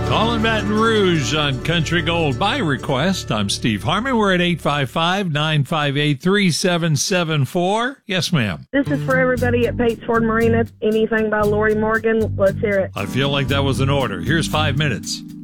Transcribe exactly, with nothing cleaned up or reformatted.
Calling Baton Rouge on Country Gold by request. I'm Steve Harmon. We're at eight five five, nine five eight, three seven seven four. Yes, ma'am. This is for everybody at Pates Ford Marina. Anything by Lori Morgan. Let's hear it. I feel like that was an order. Here's five minutes.